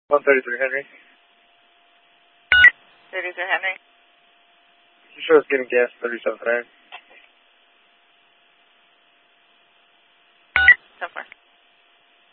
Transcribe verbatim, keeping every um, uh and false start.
one thirty-three Henry. thirty-three Henry. You sure it's getting gas thirty-seven there? So far.